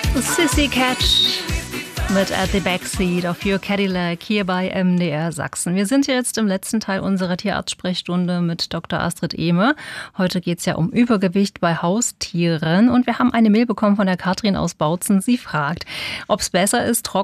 Sissy Catch mit At the Backseat of Your Cadillac hier bei MDR Sachsen. Wir sind jetzt im letzten Teil unserer Tierarztsprechstunde mit Dr. Astrid Ehme. Heute geht es ja um Übergewicht bei Haustieren und wir haben eine Mail bekommen von der Katrin aus Bautzen. Sie fragt, ob es besser ist,